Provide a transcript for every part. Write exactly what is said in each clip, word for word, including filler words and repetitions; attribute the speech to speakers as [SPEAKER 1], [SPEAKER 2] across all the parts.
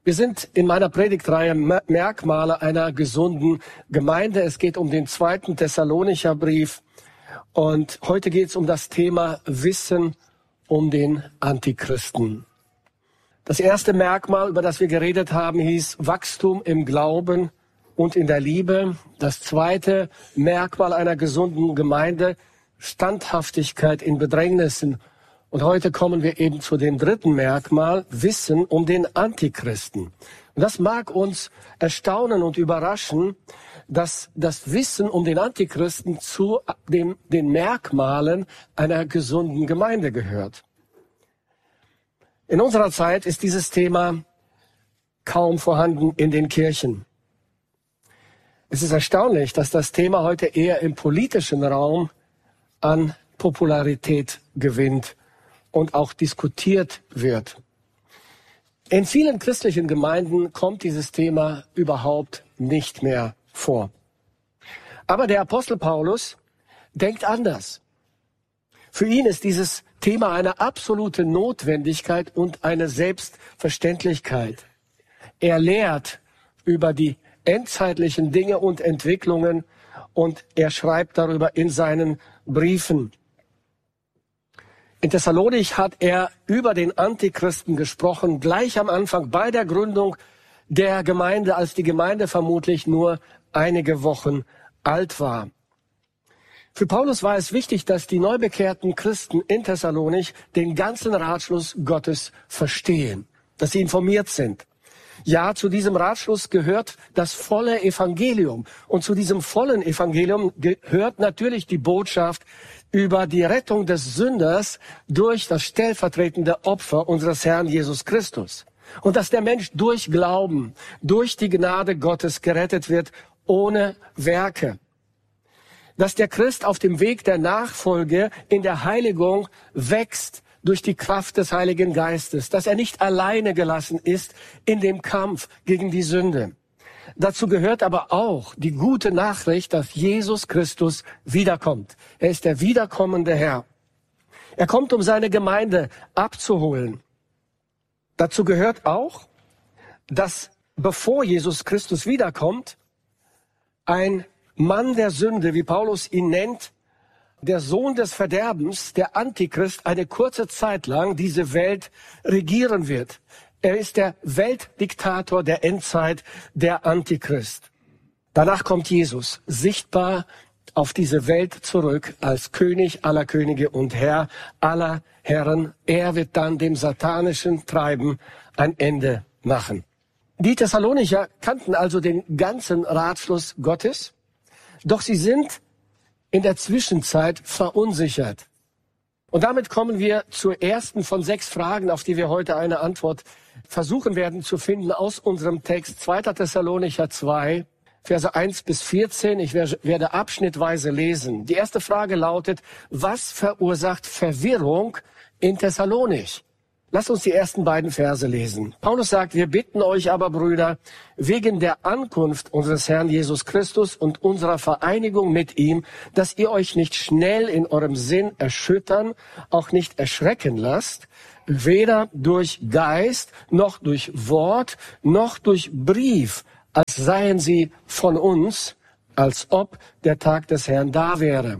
[SPEAKER 1] Wir sind in meiner Predigtreihe Merkmale einer gesunden Gemeinde. Es geht um den zweiten Thessalonicher Brief. Und heute geht es um das Thema Wissen um den Antichristen. Das erste Merkmal, über das wir geredet haben, hieß Wachstum im Glauben und in der Liebe. Das zweite Merkmal einer gesunden Gemeinde, Standhaftigkeit in Bedrängnissen. Und heute kommen wir eben zu dem dritten Merkmal, Wissen um den Antichristen. Und das mag uns erstaunen und überraschen, dass das Wissen um den Antichristen zu dem, den Merkmalen einer gesunden Gemeinde gehört. In unserer Zeit ist dieses Thema kaum vorhanden in den Kirchen. Es ist erstaunlich, dass das Thema heute eher im politischen Raum an Popularität gewinnt und auch diskutiert wird. In vielen christlichen Gemeinden kommt dieses Thema überhaupt nicht mehr vor. Aber der Apostel Paulus denkt anders. Für ihn ist dieses Thema eine absolute Notwendigkeit und eine Selbstverständlichkeit. Er lehrt über die endzeitlichen Dinge und Entwicklungen und er schreibt darüber in seinen Briefen. In Thessalonich hat er über den Antichristen gesprochen, gleich am Anfang bei der Gründung der Gemeinde, als die Gemeinde vermutlich nur einige Wochen alt war. Für Paulus war es wichtig, dass die neu bekehrten Christen in Thessalonich den ganzen Ratschluss Gottes verstehen, dass sie informiert sind. Ja, zu diesem Ratschluss gehört das volle Evangelium. Und zu diesem vollen Evangelium gehört natürlich die Botschaft über die Rettung des Sünders durch das stellvertretende Opfer unseres Herrn Jesus Christus. Und dass der Mensch durch Glauben, durch die Gnade Gottes gerettet wird, ohne Werke. Dass der Christ auf dem Weg der Nachfolge in der Heiligung wächst durch die Kraft des Heiligen Geistes, dass er nicht alleine gelassen ist in dem Kampf gegen die Sünde. Dazu gehört aber auch die gute Nachricht, dass Jesus Christus wiederkommt. Er ist der wiederkommende Herr. Er kommt, um seine Gemeinde abzuholen. Dazu gehört auch, dass bevor Jesus Christus wiederkommt, ein Mann der Sünde, wie Paulus ihn nennt, der Sohn des Verderbens, der Antichrist, eine kurze Zeit lang diese Welt regieren wird. Er ist der Weltdiktator der Endzeit, der Antichrist. Danach kommt Jesus, sichtbar auf diese Welt zurück, als König aller Könige und Herr aller Herren. Er wird dann dem satanischen Treiben ein Ende machen. Die Thessalonicher kannten also den ganzen Ratschluss Gottes, doch sie sind in der Zwischenzeit verunsichert. Und damit kommen wir zur ersten von sechs Fragen, auf die wir heute eine Antwort versuchen werden zu finden aus unserem Text zweiter Thessalonicher zwei, Verse eins bis vierzehn. Ich werde abschnittweise lesen. Die erste Frage lautet, was verursacht Verwirrung in Thessalonich? Lasst uns die ersten beiden Verse lesen. Paulus sagt, wir bitten euch aber, Brüder, wegen der Ankunft unseres Herrn Jesus Christus und unserer Vereinigung mit ihm, dass ihr euch nicht schnell in eurem Sinn erschüttern, auch nicht erschrecken lasst, weder durch Geist, noch durch Wort, noch durch Brief, als seien sie von uns, als ob der Tag des Herrn da wäre.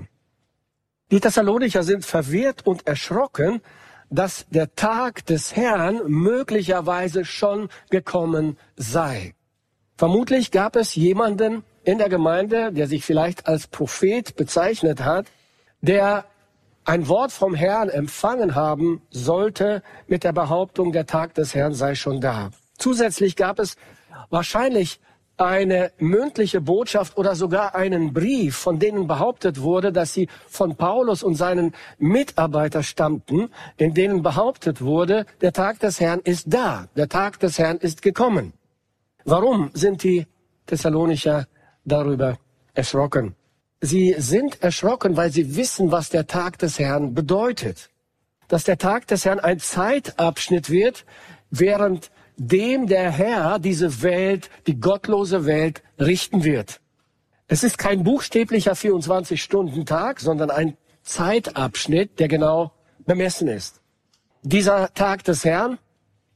[SPEAKER 1] Die Thessalonicher sind verwirrt und erschrocken, dass der Tag des Herrn möglicherweise schon gekommen sei. Vermutlich gab es jemanden in der Gemeinde, der sich vielleicht als Prophet bezeichnet hat, der ein Wort vom Herrn empfangen haben sollte mit der Behauptung, der Tag des Herrn sei schon da. Zusätzlich gab es wahrscheinlich eine mündliche Botschaft oder sogar einen Brief, von denen behauptet wurde, dass sie von Paulus und seinen Mitarbeitern stammten, in denen behauptet wurde, der Tag des Herrn ist da, der Tag des Herrn ist gekommen. Warum sind die Thessalonicher darüber erschrocken? Sie sind erschrocken, weil sie wissen, was der Tag des Herrn bedeutet. Dass der Tag des Herrn ein Zeitabschnitt wird, während dem der Herr diese Welt, die gottlose Welt, richten wird. Es ist kein buchstäblicher vierundzwanzig-Stunden-Tag, sondern ein Zeitabschnitt, der genau bemessen ist. Dieser Tag des Herrn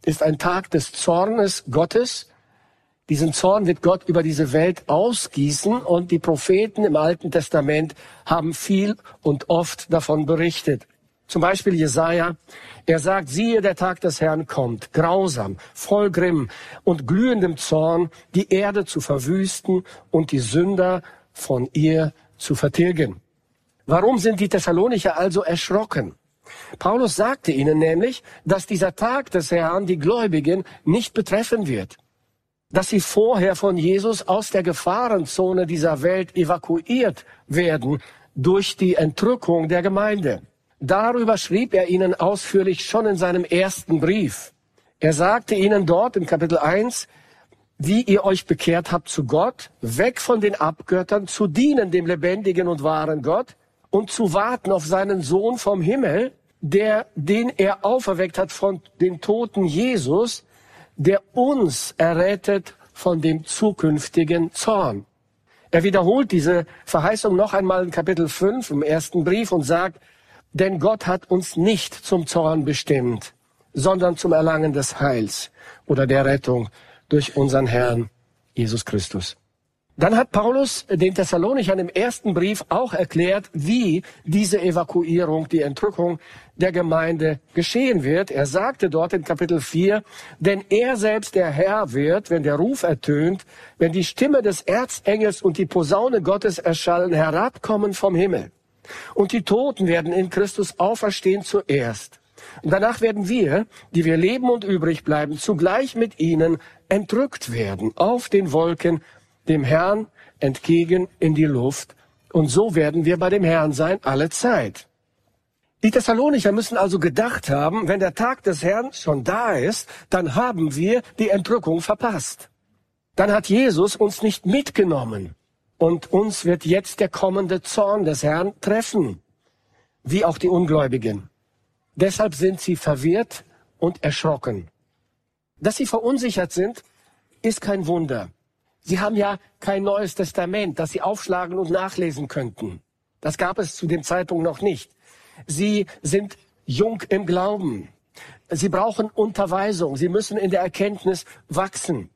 [SPEAKER 1] ist ein Tag des Zornes Gottes. Diesen Zorn wird Gott über diese Welt ausgießen und die Propheten im Alten Testament haben viel und oft davon berichtet. Zum Beispiel Jesaja, er sagt, siehe, der Tag des Herrn kommt, grausam, voll Grimm und glühendem Zorn, die Erde zu verwüsten und die Sünder von ihr zu vertilgen. Warum sind die Thessalonicher also erschrocken? Paulus sagte ihnen nämlich, dass dieser Tag des Herrn die Gläubigen nicht betreffen wird. Dass sie vorher von Jesus aus der Gefahrenzone dieser Welt evakuiert werden durch die Entrückung der Gemeinde. Darüber schrieb er ihnen ausführlich schon in seinem ersten Brief. Er sagte ihnen dort im Kapitel eins, wie ihr euch bekehrt habt zu Gott, weg von den Abgöttern, zu dienen dem lebendigen und wahren Gott und zu warten auf seinen Sohn vom Himmel, der, den er auferweckt hat von den Toten, Jesus, der uns errettet von dem zukünftigen Zorn. Er wiederholt diese Verheißung noch einmal in Kapitel fünf im ersten Brief und sagt, denn Gott hat uns nicht zum Zorn bestimmt, sondern zum Erlangen des Heils oder der Rettung durch unseren Herrn Jesus Christus. Dann hat Paulus den Thessalonichern im ersten Brief auch erklärt, wie diese Evakuierung, die Entrückung der Gemeinde geschehen wird. Er sagte dort in Kapitel vier, denn er selbst der Herr wird, wenn der Ruf ertönt, wenn die Stimme des Erzengels und die Posaune Gottes erschallen, herabkommen vom Himmel. Und die Toten werden in Christus auferstehen zuerst. Und danach werden wir, die wir leben und übrig bleiben, zugleich mit ihnen entrückt werden auf den Wolken, dem Herrn entgegen in die Luft. Und so werden wir bei dem Herrn sein alle Zeit. Die Thessalonicher müssen also gedacht haben, wenn der Tag des Herrn schon da ist, dann haben wir die Entrückung verpasst. Dann hat Jesus uns nicht mitgenommen. Und uns wird jetzt der kommende Zorn des Herrn treffen, wie auch die Ungläubigen. Deshalb sind sie verwirrt und erschrocken. Dass sie verunsichert sind, ist kein Wunder. Sie haben ja kein Neues Testament, das sie aufschlagen und nachlesen könnten. Das gab es zu dem Zeitpunkt noch nicht. Sie sind jung im Glauben. Sie brauchen Unterweisung. Sie müssen in der Erkenntnis wachsen.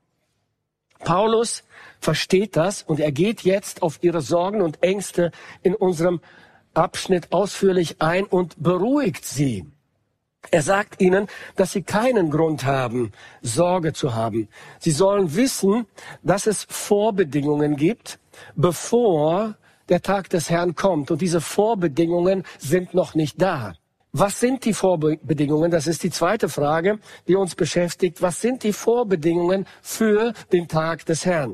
[SPEAKER 1] Paulus versteht das und er geht jetzt auf ihre Sorgen und Ängste in unserem Abschnitt ausführlich ein und beruhigt sie. Er sagt ihnen, dass sie keinen Grund haben, Sorge zu haben. Sie sollen wissen, dass es Vorbedingungen gibt, bevor der Tag des Herrn kommt. Und diese Vorbedingungen sind noch nicht da. Was sind die Vorbedingungen? Das ist die zweite Frage, die uns beschäftigt. Was sind die Vorbedingungen für den Tag des Herrn?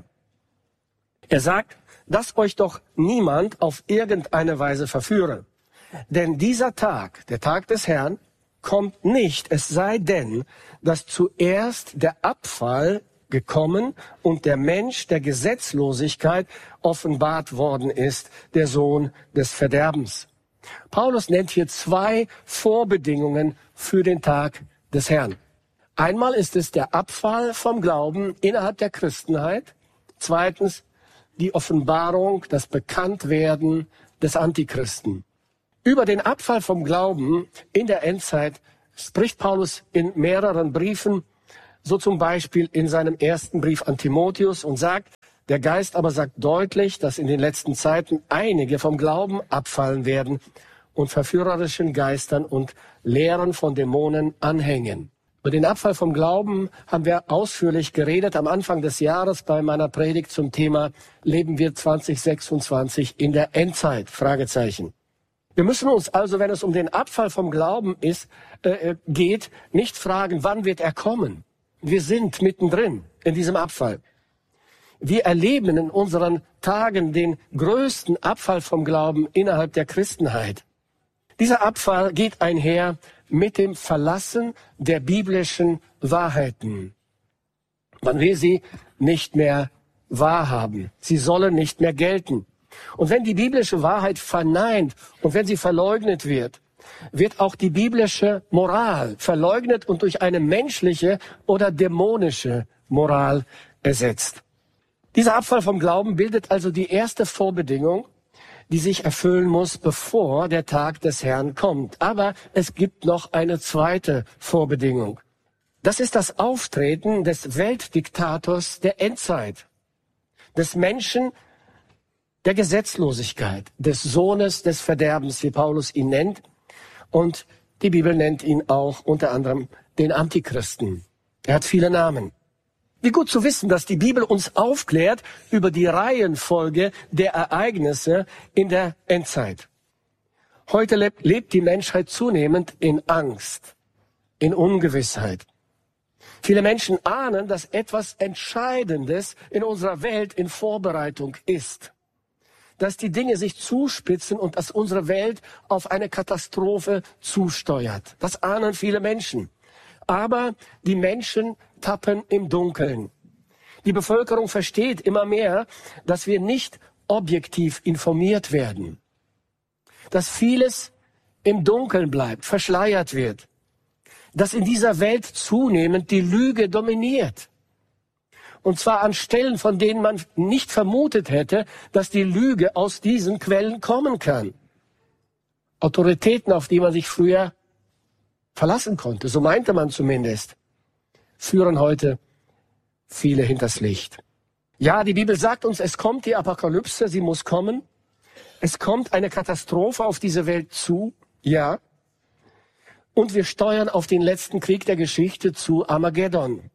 [SPEAKER 1] Er sagt, dass euch doch niemand auf irgendeine Weise verführe. Denn dieser Tag, der Tag des Herrn, kommt nicht, es sei denn, dass zuerst der Abfall gekommen und der Mensch der Gesetzlosigkeit offenbart worden ist, der Sohn des Verderbens. Paulus nennt hier zwei Vorbedingungen für den Tag des Herrn. Einmal ist es der Abfall vom Glauben innerhalb der Christenheit. Zweitens die Offenbarung, das Bekanntwerden des Antichristen. Über den Abfall vom Glauben in der Endzeit spricht Paulus in mehreren Briefen, so zum Beispiel in seinem ersten Brief an Timotheus und sagt, der Geist aber sagt deutlich, dass in den letzten Zeiten einige vom Glauben abfallen werden und verführerischen Geistern und Lehren von Dämonen anhängen. Über den Abfall vom Glauben haben wir ausführlich geredet am Anfang des Jahres bei meiner Predigt zum Thema Leben wir zwanzig sechsundzwanzig in der Endzeit? Fragezeichen. Wir müssen uns also, wenn es um den Abfall vom Glauben ist, äh, geht, nicht fragen, wann wird er kommen? Wir sind mittendrin in diesem Abfall. Wir erleben in unseren Tagen den größten Abfall vom Glauben innerhalb der Christenheit. Dieser Abfall geht einher mit dem Verlassen der biblischen Wahrheiten. Man will sie nicht mehr wahrhaben. Sie sollen nicht mehr gelten. Und wenn die biblische Wahrheit verneint und wenn sie verleugnet wird, wird auch die biblische Moral verleugnet und durch eine menschliche oder dämonische Moral ersetzt. Dieser Abfall vom Glauben bildet also die erste Vorbedingung, die sich erfüllen muss, bevor der Tag des Herrn kommt. Aber es gibt noch eine zweite Vorbedingung. Das ist das Auftreten des Weltdiktators der Endzeit, des Menschen der Gesetzlosigkeit, des Sohnes des Verderbens, wie Paulus ihn nennt. Und die Bibel nennt ihn auch unter anderem den Antichristen. Er hat viele Namen. Wie gut zu wissen, dass die Bibel uns aufklärt über die Reihenfolge der Ereignisse in der Endzeit. Heute lebt, lebt die Menschheit zunehmend in Angst, in Ungewissheit. Viele Menschen ahnen, dass etwas Entscheidendes in unserer Welt in Vorbereitung ist. Dass die Dinge sich zuspitzen und dass unsere Welt auf eine Katastrophe zusteuert. Das ahnen viele Menschen. Aber die Menschen tappen im Dunkeln. Die Bevölkerung versteht immer mehr, dass wir nicht objektiv informiert werden. Dass vieles im Dunkeln bleibt, verschleiert wird. Dass in dieser Welt zunehmend die Lüge dominiert. Und zwar an Stellen, von denen man nicht vermutet hätte, dass die Lüge aus diesen Quellen kommen kann. Autoritäten, auf die man sich früher verlassen konnte, so meinte man zumindest, führen heute viele hinters Licht. Ja, die Bibel sagt uns, es kommt die Apokalypse, sie muss kommen. Es kommt eine Katastrophe auf diese Welt zu, ja. Und wir steuern auf den letzten Krieg der Geschichte zu, Armageddon.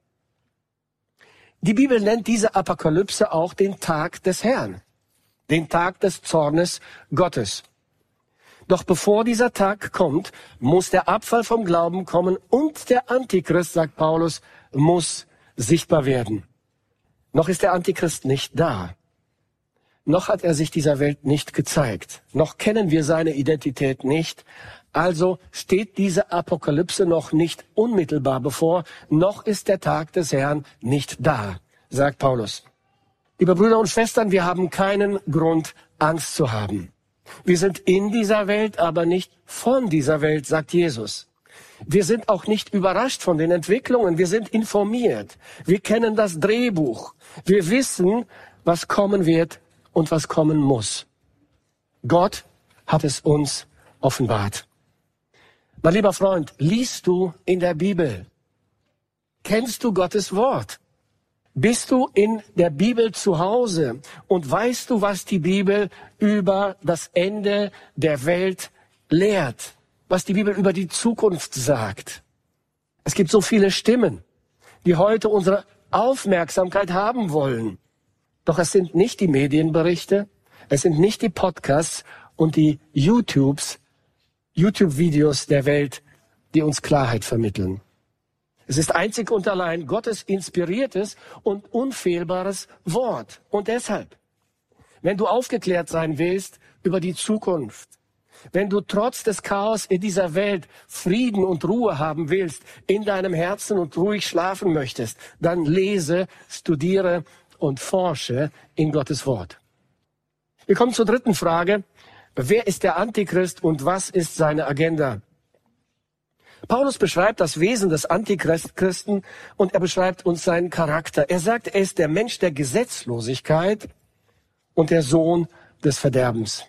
[SPEAKER 1] Die Bibel nennt diese Apokalypse auch den Tag des Herrn, den Tag des Zornes Gottes. Doch bevor dieser Tag kommt, muss der Abfall vom Glauben kommen und der Antichrist, sagt Paulus, muss sichtbar werden. Noch ist der Antichrist nicht da. Noch hat er sich dieser Welt nicht gezeigt. Noch kennen wir seine Identität nicht. Also steht diese Apokalypse noch nicht unmittelbar bevor. Noch ist der Tag des Herrn nicht da, sagt Paulus. Liebe Brüder und Schwestern, wir haben keinen Grund, Angst zu haben. Wir sind in dieser Welt, aber nicht von dieser Welt, sagt Jesus. Wir sind auch nicht überrascht von den Entwicklungen. Wir sind informiert. Wir kennen das Drehbuch. Wir wissen, was kommen wird und was kommen muss. Gott hat es uns offenbart. Mein lieber Freund, liest du in der Bibel? Kennst du Gottes Wort? Bist du in der Bibel zu Hause und weißt du, was die Bibel über das Ende der Welt lehrt? Was die Bibel über die Zukunft sagt? Es gibt so viele Stimmen, die heute unsere Aufmerksamkeit haben wollen. Doch es sind nicht die Medienberichte, es sind nicht die Podcasts und die YouTubes, YouTube-Videos der Welt, die uns Klarheit vermitteln. Es ist einzig und allein Gottes inspiriertes und unfehlbares Wort. Und deshalb, wenn du aufgeklärt sein willst über die Zukunft, wenn du trotz des Chaos in dieser Welt Frieden und Ruhe haben willst in deinem Herzen und ruhig schlafen möchtest, dann lese, studiere und forsche in Gottes Wort. Wir kommen zur dritten Frage. Wer ist der Antichrist und was ist seine Agenda? Paulus beschreibt das Wesen des Antichristen und er beschreibt uns seinen Charakter. Er sagt, er ist der Mensch der Gesetzlosigkeit und der Sohn des Verderbens.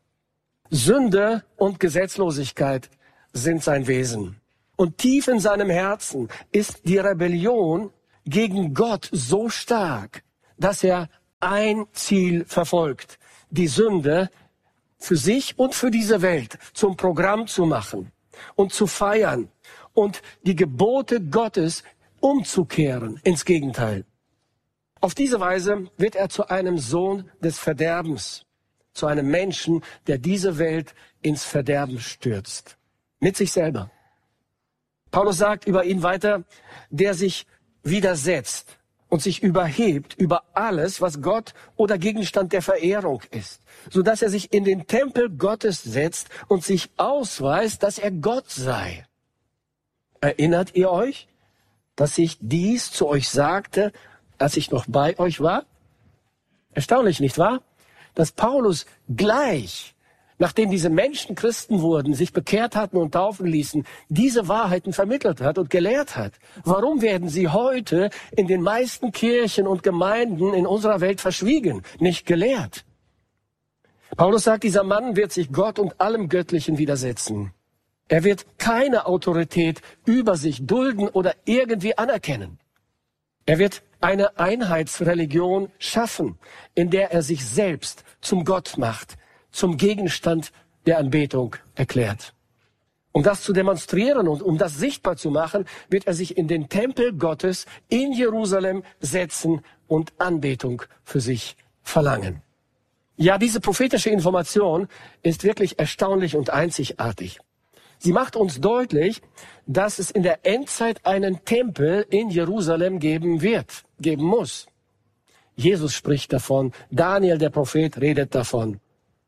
[SPEAKER 1] Sünde und Gesetzlosigkeit sind sein Wesen. Und tief in seinem Herzen ist die Rebellion gegen Gott so stark, dass er ein Ziel verfolgt, die Sünde für sich und für diese Welt zum Programm zu machen und zu feiern und die Gebote Gottes umzukehren ins Gegenteil. Auf diese Weise wird er zu einem Sohn des Verderbens, zu einem Menschen, der diese Welt ins Verderben stürzt, mit sich selber. Paulus sagt über ihn weiter, der sich widersetzt und sich überhebt über alles, was Gott oder Gegenstand der Verehrung ist, sodass er sich in den Tempel Gottes setzt und sich ausweist, dass er Gott sei. Erinnert ihr euch, dass ich dies zu euch sagte, als ich noch bei euch war? Erstaunlich, nicht wahr? Dass Paulus gleich, nachdem diese Menschen Christen wurden, sich bekehrt hatten und taufen ließen, diese Wahrheiten vermittelt hat und gelehrt hat. Warum werden sie heute in den meisten Kirchen und Gemeinden in unserer Welt verschwiegen, nicht gelehrt? Paulus sagt, dieser Mann wird sich Gott und allem Göttlichen widersetzen. Er wird keine Autorität über sich dulden oder irgendwie anerkennen. Er wird eine Einheitsreligion schaffen, in der er sich selbst zum Gott macht, zum Gegenstand der Anbetung erklärt. Um das zu demonstrieren und um das sichtbar zu machen, wird er sich in den Tempel Gottes in Jerusalem setzen und Anbetung für sich verlangen. Ja, diese prophetische Information ist wirklich erstaunlich und einzigartig. Sie macht uns deutlich, dass es in der Endzeit einen Tempel in Jerusalem geben wird, geben muss. Jesus spricht davon, Daniel, der Prophet, redet davon.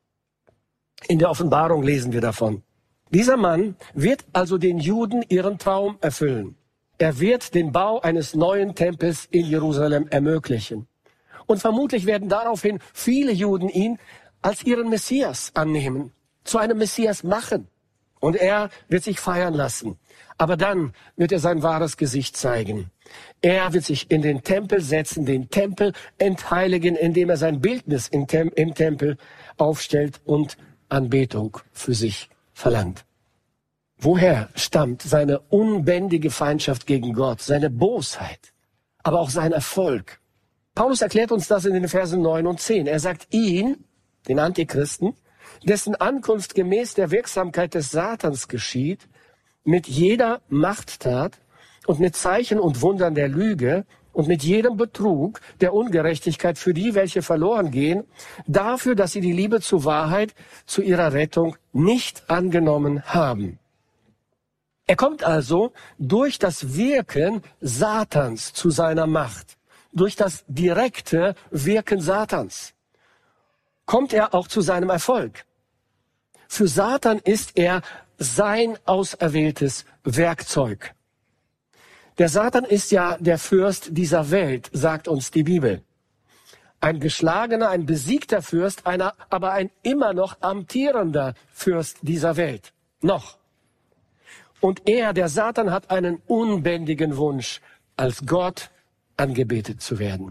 [SPEAKER 1] In der Offenbarung lesen wir davon. Dieser Mann wird also den Juden ihren Traum erfüllen. Er wird den Bau eines neuen Tempels in Jerusalem ermöglichen. Und vermutlich werden daraufhin viele Juden ihn als ihren Messias annehmen, zu einem Messias machen. Und er wird sich feiern lassen. Aber dann wird er sein wahres Gesicht zeigen. Er wird sich in den Tempel setzen, den Tempel entheiligen, indem er sein Bildnis im, Tem- im Tempel aufstellt und Anbetung für sich verlangt. Woher stammt seine unbändige Feindschaft gegen Gott, seine Bosheit, aber auch sein Erfolg? Paulus erklärt uns das in den Versen neun und zehn. Er sagt ihn, den Antichristen, dessen Ankunft gemäß der Wirksamkeit des Satans geschieht, mit jeder Machttat und mit Zeichen und Wundern der Lüge und mit jedem Betrug der Ungerechtigkeit für die, welche verloren gehen, dafür, dass sie die Liebe zur Wahrheit, zu ihrer Rettung nicht angenommen haben. Er kommt also durch das Wirken Satans zu seiner Macht, durch das direkte Wirken Satans. Kommt er auch zu seinem Erfolg. Für Satan ist er sein auserwähltes Werkzeug. Der Satan ist ja der Fürst dieser Welt, sagt uns die Bibel. Ein geschlagener, ein besiegter Fürst, einer, aber ein immer noch amtierender Fürst dieser Welt. Noch. Und er, der Satan, hat einen unbändigen Wunsch, als Gott angebetet zu werden.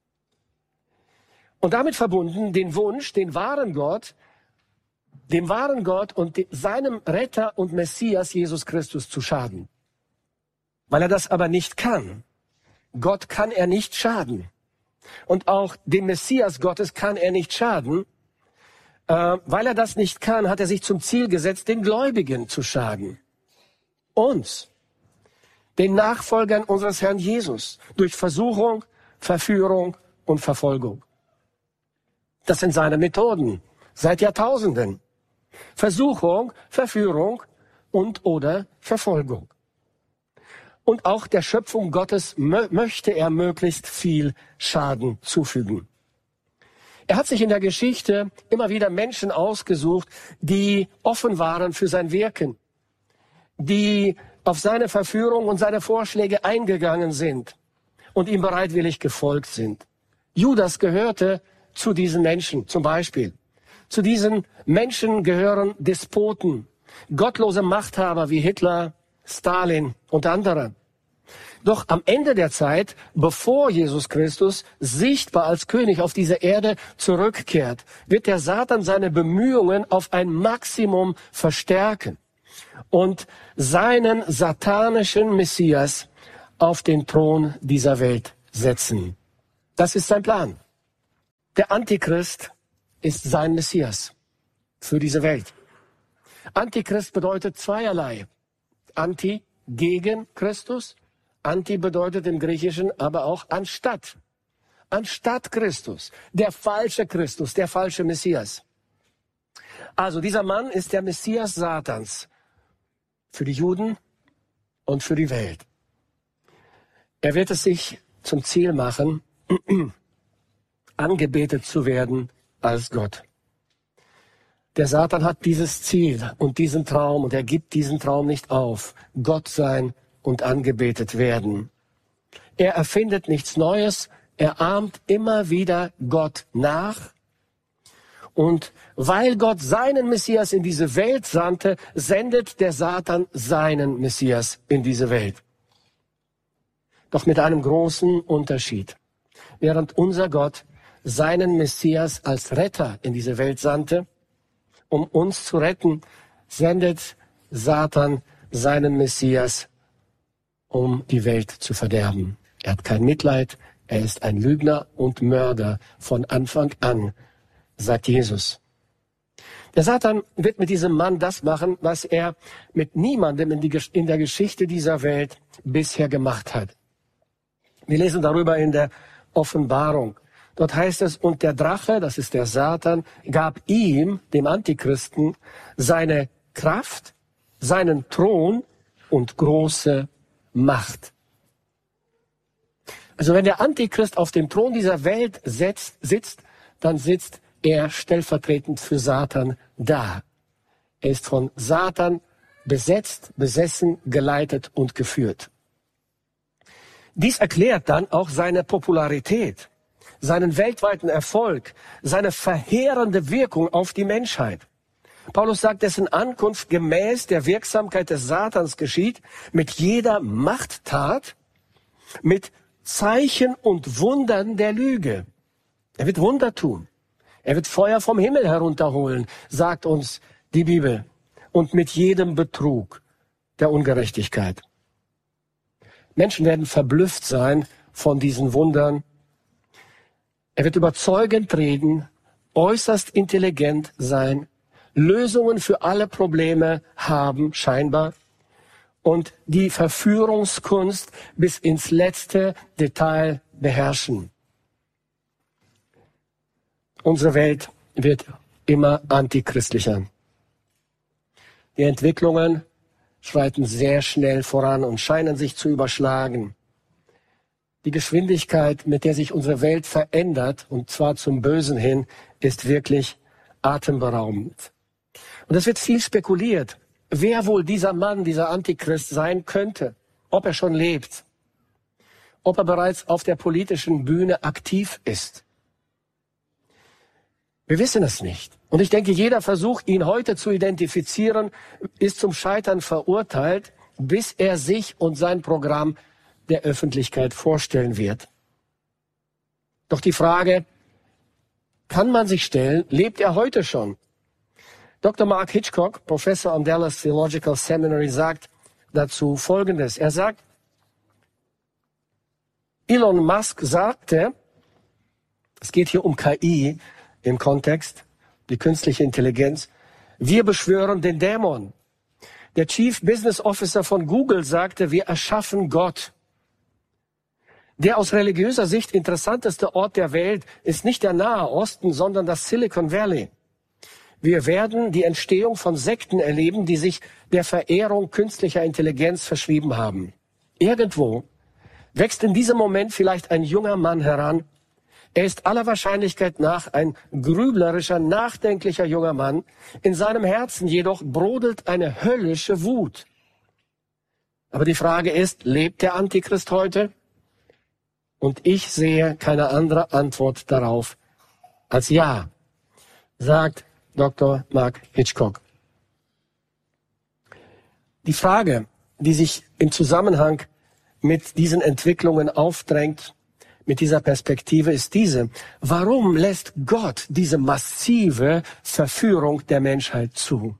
[SPEAKER 1] Und damit verbunden den Wunsch, den wahren Gott, dem wahren Gott und seinem Retter und Messias Jesus Christus zu schaden. Weil er das aber nicht kann. Gott kann er nicht schaden. Und auch dem Messias Gottes kann er nicht schaden. Äh, weil er das nicht kann, hat er sich zum Ziel gesetzt, den Gläubigen zu schaden. Uns, den Nachfolgern unseres Herrn Jesus, durch Versuchung, Verführung und Verfolgung. Das sind seine Methoden seit Jahrtausenden. Versuchung, Verführung und oder Verfolgung. Und auch der Schöpfung Gottes mö- möchte er möglichst viel Schaden zufügen. Er hat sich in der Geschichte immer wieder Menschen ausgesucht, die offen waren für sein Wirken, die auf seine Verführung und seine Vorschläge eingegangen sind und ihm bereitwillig gefolgt sind. Judas gehörte zu diesen Menschen zum Beispiel. Zu diesen Menschen gehören Despoten, gottlose Machthaber wie Hitler, Stalin und andere. Doch am Ende der Zeit, bevor Jesus Christus sichtbar als König auf diese Erde zurückkehrt, wird der Satan seine Bemühungen auf ein Maximum verstärken und seinen satanischen Messias auf den Thron dieser Welt setzen. Das ist sein Plan. Der Antichrist ist sein Messias für diese Welt. Antichrist bedeutet zweierlei. Anti, gegen Christus. Anti bedeutet im Griechischen aber auch anstatt. Anstatt Christus. Der falsche Christus, der falsche Messias. Also dieser Mann ist der Messias Satans für die Juden und für die Welt. Er wird es sich zum Ziel machen, angebetet zu werden als Gott. Der Satan hat dieses Ziel und diesen Traum und er gibt diesen Traum nicht auf. Gott sein und angebetet werden. Er erfindet nichts Neues, er ahmt immer wieder Gott nach. Und weil Gott seinen Messias in diese Welt sandte, sendet der Satan seinen Messias in diese Welt. Doch mit einem großen Unterschied. Während unser Gott seinen Messias als Retter in diese Welt sandte, um uns zu retten, sendet Satan seinen Messias, um die Welt zu verderben. Er hat kein Mitleid, er ist ein Lügner und Mörder von Anfang an, sagt Jesus. Der Satan wird mit diesem Mann das machen, was er mit niemandem in, die, in der Geschichte dieser Welt bisher gemacht hat. Wir lesen darüber in der Offenbarung. Dort heißt es, und der Drache, das ist der Satan, gab ihm, dem Antichristen, seine Kraft, seinen Thron und große Macht. Also wenn der Antichrist auf dem Thron dieser Welt setzt, sitzt, dann sitzt er stellvertretend für Satan da. Er ist von Satan besetzt, besessen, geleitet und geführt. Dies erklärt dann auch seine Popularität, seinen weltweiten Erfolg, seine verheerende Wirkung auf die Menschheit. Paulus sagt, dessen Ankunft gemäß der Wirksamkeit des Satans geschieht, mit jeder Machttat, mit Zeichen und Wundern der Lüge. Er wird Wunder tun. Er wird Feuer vom Himmel herunterholen, sagt uns die Bibel. Und mit jedem Betrug der Ungerechtigkeit. Menschen werden verblüfft sein von diesen Wundern. Er wird überzeugend reden, äußerst intelligent sein, Lösungen für alle Probleme haben, scheinbar, und die Verführungskunst bis ins letzte Detail beherrschen. Unsere Welt wird immer antichristlicher. Die Entwicklungen schreiten sehr schnell voran und scheinen sich zu überschlagen. Die Geschwindigkeit, mit der sich unsere Welt verändert, und zwar zum Bösen hin, ist wirklich atemberaubend. Und es wird viel spekuliert, wer wohl dieser Mann, dieser Antichrist sein könnte, ob er schon lebt, ob er bereits auf der politischen Bühne aktiv ist. Wir wissen es nicht. Und ich denke, jeder Versuch, ihn heute zu identifizieren, ist zum Scheitern verurteilt, bis er sich und sein Programm der Öffentlichkeit vorstellen wird. Doch die Frage kann man sich stellen, lebt er heute schon? Doktor Mark Hitchcock, Professor am Dallas Theological Seminary, sagt dazu Folgendes. Er sagt, Elon Musk sagte, es geht hier um K I im Kontext, die künstliche Intelligenz, wir beschwören den Dämon. Der Chief Business Officer von Google sagte, wir erschaffen Gott. Der aus religiöser Sicht interessanteste Ort der Welt ist nicht der Nahe Osten, sondern das Silicon Valley. Wir werden die Entstehung von Sekten erleben, die sich der Verehrung künstlicher Intelligenz verschrieben haben. Irgendwo wächst in diesem Moment vielleicht ein junger Mann heran. Er ist aller Wahrscheinlichkeit nach ein grüblerischer, nachdenklicher junger Mann. In seinem Herzen jedoch brodelt eine höllische Wut. Aber die Frage ist, lebt der Antichrist heute? Und ich sehe keine andere Antwort darauf als ja, sagt Doktor Mark Hitchcock. Die Frage, die sich im Zusammenhang mit diesen Entwicklungen aufdrängt, mit dieser Perspektive, ist diese: Warum lässt Gott diese massive Verführung der Menschheit zu?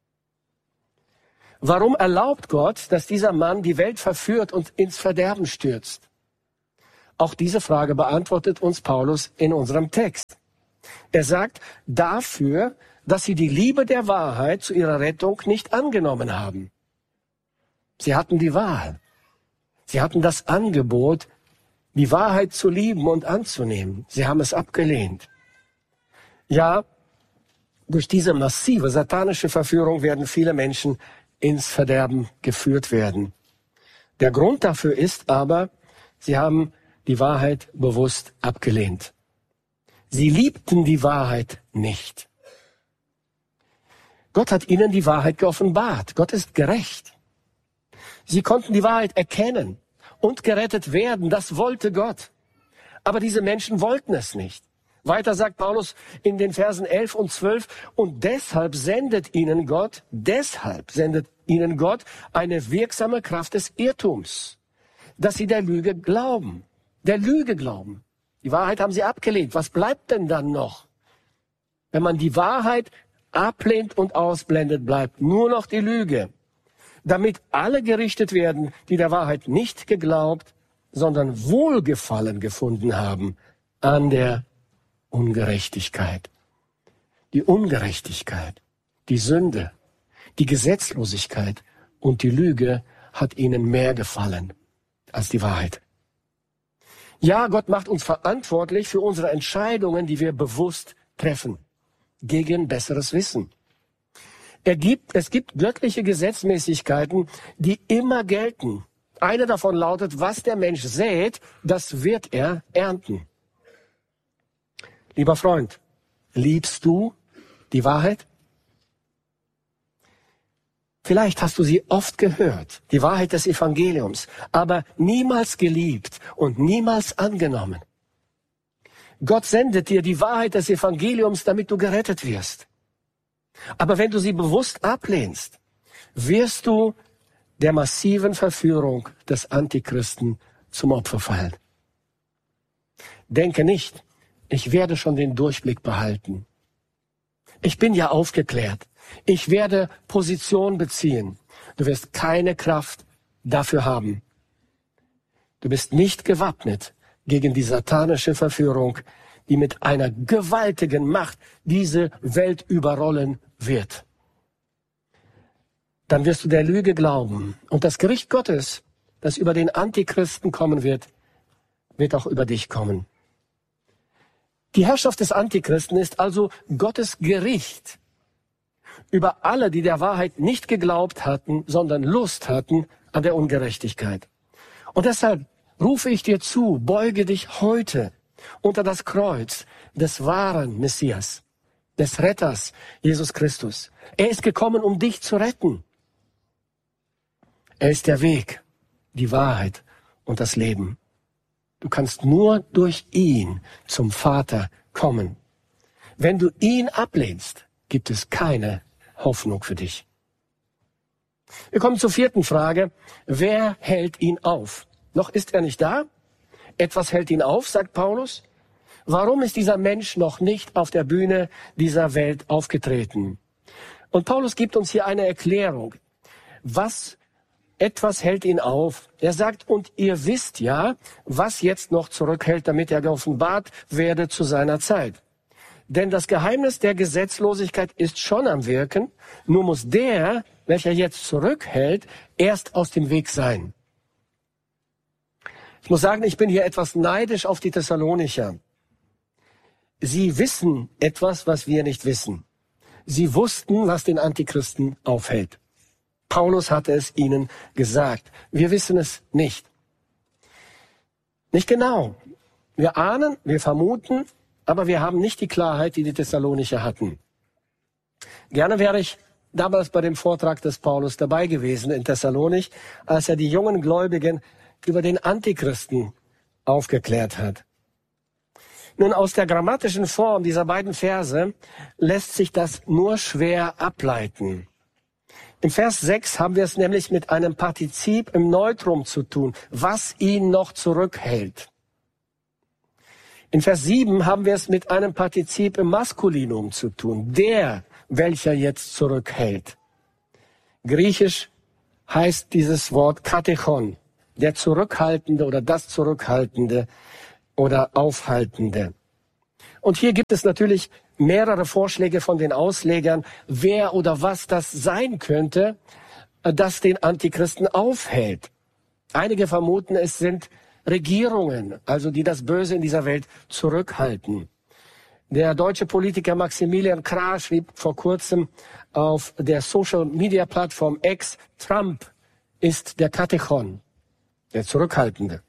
[SPEAKER 1] Warum erlaubt Gott, dass dieser Mann die Welt verführt und ins Verderben stürzt? Auch diese Frage beantwortet uns Paulus in unserem Text. Er sagt, dafür, dass sie die Liebe der Wahrheit zu ihrer Rettung nicht angenommen haben. Sie hatten die Wahl. Sie hatten das Angebot, die Wahrheit zu lieben und anzunehmen. Sie haben es abgelehnt. Ja, durch diese massive satanische Verführung werden viele Menschen ins Verderben geführt werden. Der Grund dafür ist aber, sie haben die Wahrheit bewusst abgelehnt. Sie liebten die Wahrheit nicht. Gott hat ihnen die Wahrheit geoffenbart. Gott ist gerecht. Sie konnten die Wahrheit erkennen und gerettet werden. Das wollte Gott. Aber diese Menschen wollten es nicht. Weiter sagt Paulus in den Versen elf und zwölf, und deshalb sendet ihnen Gott, deshalb sendet ihnen Gott eine wirksame Kraft des Irrtums, dass sie der Lüge glauben. Der Lüge glauben. Die Wahrheit haben sie abgelehnt. Was bleibt denn dann noch? Wenn man die Wahrheit ablehnt und ausblendet, bleibt nur noch die Lüge, damit alle gerichtet werden, die der Wahrheit nicht geglaubt, sondern Wohlgefallen gefunden haben an der Ungerechtigkeit. Die Ungerechtigkeit, die Sünde, die Gesetzlosigkeit und die Lüge hat ihnen mehr gefallen als die Wahrheit. Ja, Gott macht uns verantwortlich für unsere Entscheidungen, die wir bewusst treffen, gegen besseres Wissen. Er gibt, es gibt göttliche Gesetzmäßigkeiten, die immer gelten. Eine davon lautet, was der Mensch sät, das wird er ernten. Lieber Freund, liebst du die Wahrheit? Vielleicht hast du sie oft gehört, die Wahrheit des Evangeliums, aber niemals geliebt und niemals angenommen. Gott sendet dir die Wahrheit des Evangeliums, damit du gerettet wirst. Aber wenn du sie bewusst ablehnst, wirst du der massiven Verführung des Antichristen zum Opfer fallen. Denke nicht, ich werde schon den Durchblick behalten. Ich bin ja aufgeklärt. Ich werde Position beziehen. Du wirst keine Kraft dafür haben. Du bist nicht gewappnet gegen die satanische Verführung, die mit einer gewaltigen Macht diese Welt überrollen wird. Dann wirst du der Lüge glauben. Und das Gericht Gottes, das über den Antichristen kommen wird, wird auch über dich kommen. Die Herrschaft des Antichristen ist also Gottes Gericht über alle, die der Wahrheit nicht geglaubt hatten, sondern Lust hatten an der Ungerechtigkeit. Und deshalb rufe ich dir zu, beuge dich heute unter das Kreuz des wahren Messias, des Retters, Jesus Christus. Er ist gekommen, um dich zu retten. Er ist der Weg, die Wahrheit und das Leben. Du kannst nur durch ihn zum Vater kommen. Wenn du ihn ablehnst, gibt es keine Hoffnung für dich. Wir kommen zur vierten Frage. Wer hält ihn auf? Noch ist er nicht da? Etwas hält ihn auf, sagt Paulus. Warum ist dieser Mensch noch nicht auf der Bühne dieser Welt aufgetreten? Und Paulus gibt uns hier eine Erklärung. Was etwas hält ihn auf. Er sagt, und ihr wisst ja, was jetzt noch zurückhält, damit er geoffenbart werde zu seiner Zeit. Denn das Geheimnis der Gesetzlosigkeit ist schon am Wirken, nur muss der, welcher jetzt zurückhält, erst aus dem Weg sein. Ich muss sagen, ich bin hier etwas neidisch auf die Thessalonicher. Sie wissen etwas, was wir nicht wissen. Sie wussten, was den Antichristen aufhält. Paulus hatte es ihnen gesagt. Wir wissen es nicht. Nicht genau. Wir ahnen, wir vermuten, aber wir haben nicht die Klarheit, die die Thessalonicher hatten. Gerne wäre ich damals bei dem Vortrag des Paulus dabei gewesen in Thessalonich, als er die jungen Gläubigen über den Antichristen aufgeklärt hat. Nun, aus der grammatischen Form dieser beiden Verse lässt sich das nur schwer ableiten. Im Vers sechs haben wir es nämlich mit einem Partizip im Neutrum zu tun, was ihn noch zurückhält. In Vers sieben haben wir es mit einem Partizip im Maskulinum zu tun, der, welcher jetzt zurückhält. Griechisch heißt dieses Wort katechon, der Zurückhaltende oder das Zurückhaltende oder Aufhaltende. Und hier gibt es natürlich mehrere Vorschläge von den Auslegern, wer oder was das sein könnte, das den Antichristen aufhält. Einige vermuten, es sind Regierungen, also die das Böse in dieser Welt zurückhalten. Der deutsche Politiker Maximilian Krah schrieb vor kurzem auf der Social-Media-Plattform X, Trump ist der Katechon, der Zurückhaltende.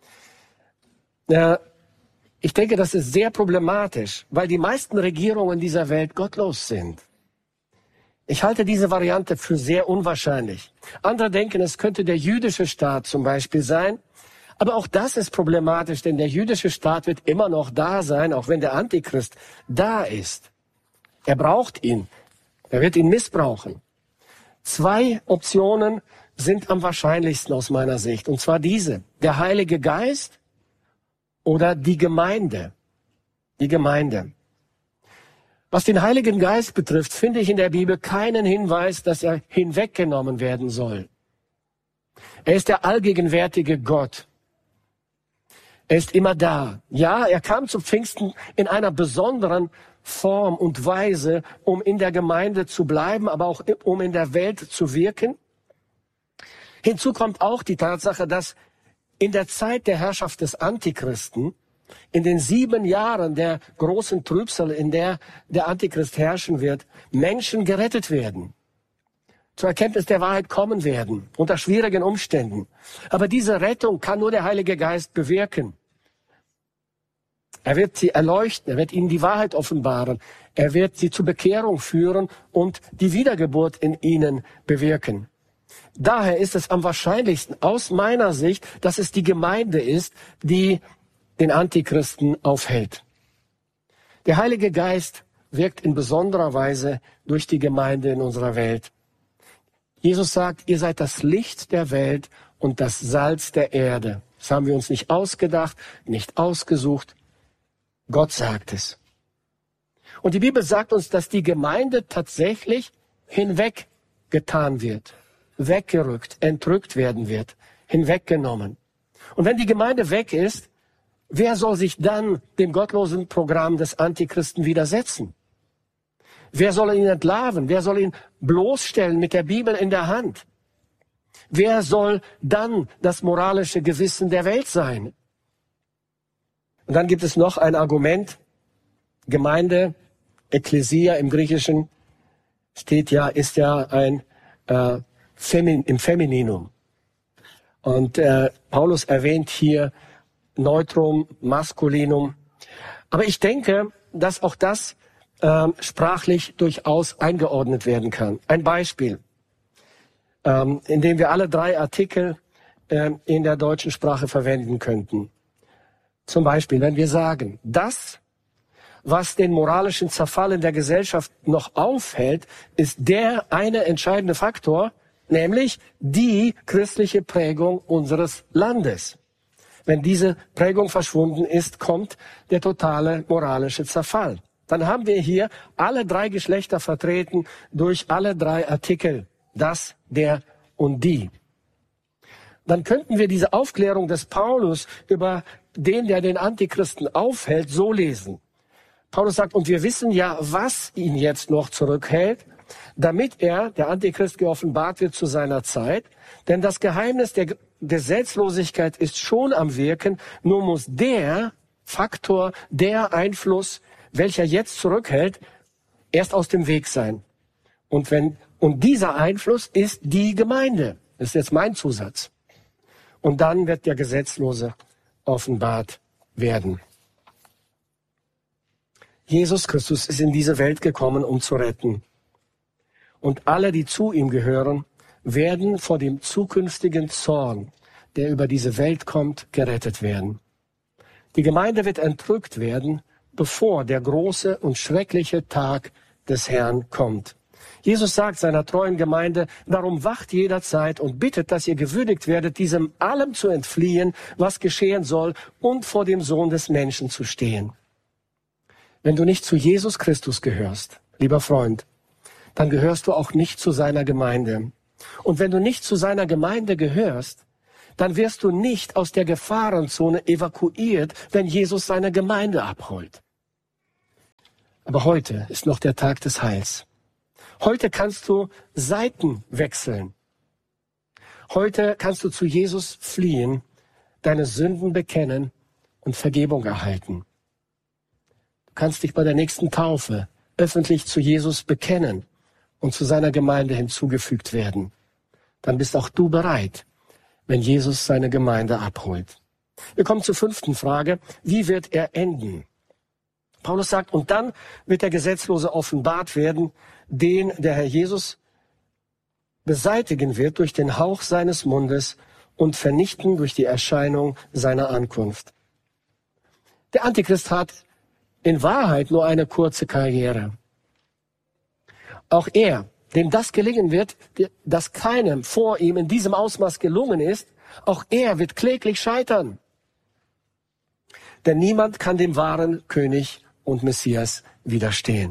[SPEAKER 1] Ja, ich denke, das ist sehr problematisch, weil die meisten Regierungen dieser Welt gottlos sind. Ich halte diese Variante für sehr unwahrscheinlich. Andere denken, es könnte der jüdische Staat zum Beispiel sein. Aber auch das ist problematisch, denn der jüdische Staat wird immer noch da sein, auch wenn der Antichrist da ist. Er braucht ihn. Er wird ihn missbrauchen. Zwei Optionen sind am wahrscheinlichsten aus meiner Sicht. Und zwar diese. Der Heilige Geist oder die Gemeinde. Die Gemeinde. Was den Heiligen Geist betrifft, finde ich in der Bibel keinen Hinweis, dass er hinweggenommen werden soll. Er ist der allgegenwärtige Gott. Er ist immer da. Ja, er kam zu Pfingsten in einer besonderen Form und Weise, um in der Gemeinde zu bleiben, aber auch um in der Welt zu wirken. Hinzu kommt auch die Tatsache, dass in der Zeit der Herrschaft des Antichristen, in den sieben Jahren der großen Trübsal, in der der Antichrist herrschen wird, Menschen gerettet werden, zur Erkenntnis der Wahrheit kommen werden, unter schwierigen Umständen. Aber diese Rettung kann nur der Heilige Geist bewirken. Er wird sie erleuchten, er wird ihnen die Wahrheit offenbaren, er wird sie zur Bekehrung führen und die Wiedergeburt in ihnen bewirken. Daher ist es am wahrscheinlichsten aus meiner Sicht, dass es die Gemeinde ist, die den Antichristen aufhält. Der Heilige Geist wirkt in besonderer Weise durch die Gemeinde in unserer Welt. Jesus sagt, ihr seid das Licht der Welt und das Salz der Erde. Das haben wir uns nicht ausgedacht, nicht ausgesucht. Gott sagt es. Und die Bibel sagt uns, dass die Gemeinde tatsächlich hinweggetan wird, weggerückt, entrückt werden wird, hinweggenommen. Und wenn die Gemeinde weg ist, wer soll sich dann dem gottlosen Programm des Antichristen widersetzen? Wer soll ihn entlarven? Wer soll ihn bloßstellen mit der Bibel in der Hand? Wer soll dann das moralische Gewissen der Welt sein? Und dann gibt es noch ein Argument. Gemeinde, Ekklesia im Griechischen, steht ja, ist ja ein äh, Femin, im Femininum. Und äh, Paulus erwähnt hier Neutrum, Maskulinum. Aber ich denke, dass auch das äh, sprachlich durchaus eingeordnet werden kann. Ein Beispiel, ähm, in dem wir alle drei Artikel äh, in der deutschen Sprache verwenden könnten. Zum Beispiel, wenn wir sagen, das, was den moralischen Zerfall in der Gesellschaft noch aufhält, ist der eine entscheidende Faktor, nämlich die christliche Prägung unseres Landes. Wenn diese Prägung verschwunden ist, kommt der totale moralische Zerfall. Dann haben wir hier alle drei Geschlechter vertreten durch alle drei Artikel. Das, der und die. Dann könnten wir diese Aufklärung des Paulus über den, der den Antichristen aufhält, so lesen. Paulus sagt, und wir wissen ja, was ihn jetzt noch zurückhält, damit er, der Antichrist, geoffenbart wird zu seiner Zeit. Denn das Geheimnis der Gesetzlosigkeit ist schon am Wirken, nur muss der Faktor, der Einfluss, welcher jetzt zurückhält, erst aus dem Weg sein. Und wenn, und dieser Einfluss ist die Gemeinde. Das ist jetzt mein Zusatz. Und dann wird der Gesetzlose offenbart werden. Jesus Christus ist in diese Welt gekommen, um zu retten. Und alle, die zu ihm gehören, werden vor dem zukünftigen Zorn, der über diese Welt kommt, gerettet werden. Die Gemeinde wird entrückt werden, bevor der große und schreckliche Tag des Herrn kommt. Jesus sagt seiner treuen Gemeinde, darum wacht jederzeit und bittet, dass ihr gewürdigt werdet, diesem allem zu entfliehen, was geschehen soll, und vor dem Sohn des Menschen zu stehen. Wenn du nicht zu Jesus Christus gehörst, lieber Freund, dann gehörst du auch nicht zu seiner Gemeinde. Und wenn du nicht zu seiner Gemeinde gehörst, dann wirst du nicht aus der Gefahrenzone evakuiert, wenn Jesus seine Gemeinde abholt. Aber heute ist noch der Tag des Heils. Heute kannst du Seiten wechseln. Heute kannst du zu Jesus fliehen, deine Sünden bekennen und Vergebung erhalten. Du kannst dich bei der nächsten Taufe öffentlich zu Jesus bekennen und zu seiner Gemeinde hinzugefügt werden. Dann bist auch du bereit, wenn Jesus seine Gemeinde abholt. Wir kommen zur fünften Frage. Wie wird er enden? Paulus sagt, und dann wird der Gesetzlose offenbart werden, den der Herr Jesus beseitigen wird durch den Hauch seines Mundes und vernichten durch die Erscheinung seiner Ankunft. Der Antichrist hat in Wahrheit nur eine kurze Karriere. Auch er, dem das gelingen wird, das keinem vor ihm in diesem Ausmaß gelungen ist, auch er wird kläglich scheitern. Denn niemand kann dem wahren König und Messias widerstehen.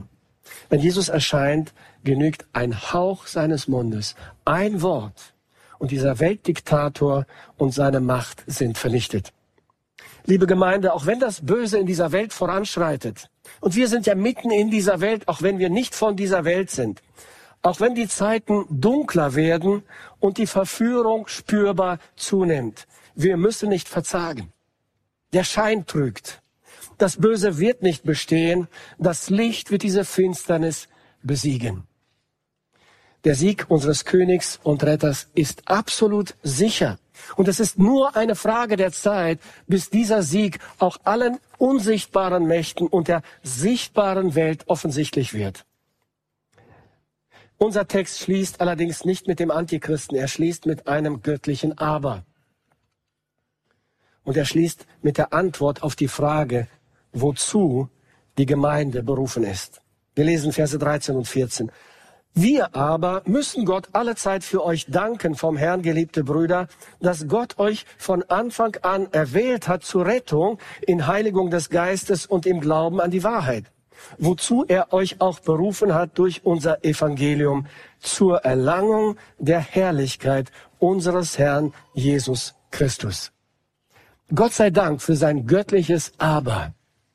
[SPEAKER 1] Wenn Jesus erscheint, genügt ein Hauch seines Mundes, ein Wort, und dieser Weltdiktator und seine Macht sind vernichtet. Liebe Gemeinde, auch wenn das Böse in dieser Welt voranschreitet, und wir sind ja mitten in dieser Welt, auch wenn wir nicht von dieser Welt sind, auch wenn die Zeiten dunkler werden und die Verführung spürbar zunimmt, wir müssen nicht verzagen. Der Schein trügt. Das Böse wird nicht bestehen. Das Licht wird diese Finsternis besiegen. Der Sieg unseres Königs und Retters ist absolut sicher. Und es ist nur eine Frage der Zeit, bis dieser Sieg auch allen unsichtbaren Mächten und der sichtbaren Welt offensichtlich wird. Unser Text schließt allerdings nicht mit dem Antichristen, er schließt mit einem göttlichen Aber. Und er schließt mit der Antwort auf die Frage, wozu die Gemeinde berufen ist. Wir lesen Verse dreizehn und vierzehn. Wir aber müssen Gott allezeit für euch danken, vom Herrn, geliebte Brüder, dass Gott euch von Anfang an erwählt hat zur Rettung in Heiligung des Geistes und im Glauben an die Wahrheit, wozu er euch auch berufen hat durch unser Evangelium zur Erlangung der Herrlichkeit unseres Herrn Jesus Christus. Gott sei Dank für sein göttliches Aber.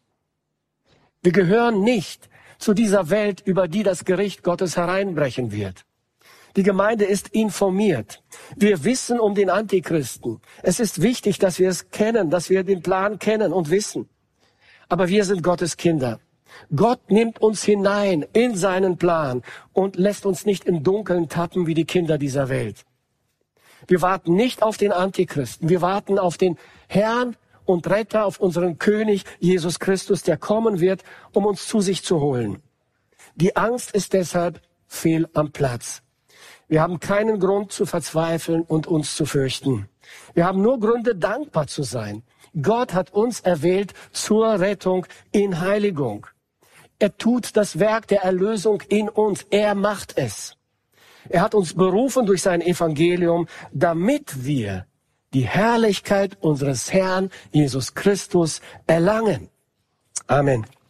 [SPEAKER 1] Wir gehören nicht zu dieser Welt, über die das Gericht Gottes hereinbrechen wird. Die Gemeinde ist informiert. Wir wissen um den Antichristen. Es ist wichtig, dass wir es kennen, dass wir den Plan kennen und wissen. Aber wir sind Gottes Kinder. Gott nimmt uns hinein in seinen Plan und lässt uns nicht im Dunkeln tappen wie die Kinder dieser Welt. Wir warten nicht auf den Antichristen. Wir warten auf den Herrn und Retter, auf unseren König Jesus Christus, der kommen wird, um uns zu sich zu holen. Die Angst ist deshalb fehl am Platz. Wir haben keinen Grund zu verzweifeln und uns zu fürchten. Wir haben nur Gründe, dankbar zu sein. Gott hat uns erwählt zur Rettung in Heiligung. Er tut das Werk der Erlösung in uns. Er macht es. Er hat uns berufen durch sein Evangelium, damit wir die Herrlichkeit unseres Herrn Jesus Christus erlangen. Amen.